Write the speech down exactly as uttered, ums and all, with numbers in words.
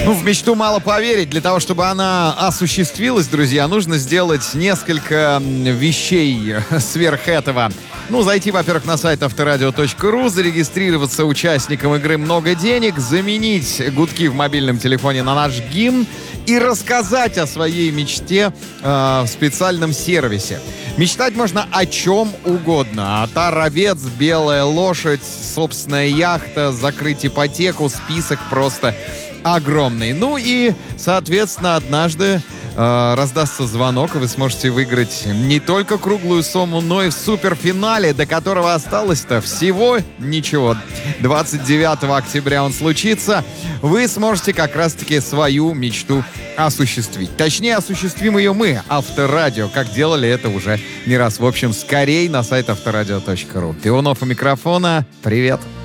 Ну, в мечту мало поверить. Для того, чтобы она осуществилась, друзья, нужно сделать несколько вещей сверх этого. Ну, зайти, во-первых, на сайт авторадио точка ру, зарегистрироваться участником игры «Много денег», заменить гудки в мобильном телефоне на наш гимн и рассказать о своей мечте э, в специальном сервисе. Мечтать можно о чем угодно. Отар, овец, белая лошадь, собственная яхта, закрыть ипотеку, список просто огромный. Ну и, соответственно, однажды э, раздастся звонок, и вы сможете выиграть не только круглую сумму, но и в суперфинале, до которого осталось-то всего ничего. двадцать девятого октября он случится. Вы сможете как раз-таки свою мечту осуществить. Точнее, осуществим ее мы, Авторадио, как делали это уже не раз. В общем, скорей на сайт авторадио точка ру. Пионов у микрофона. Привет.